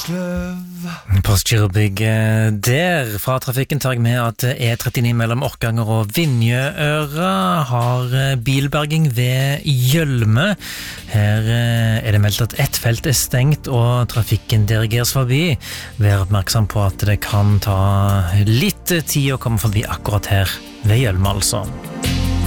Postgirobygget der. Fra trafikken tar jeg med at E39 mellom Orkanger og Vinjeøra har bilberging ved Gjølme. Her det meldt at ett felt stengt og trafikken dirigeres forbi. Vær oppmerksom på at det kan ta litt tid å komme forbi akkurat her ved Gjølme altså.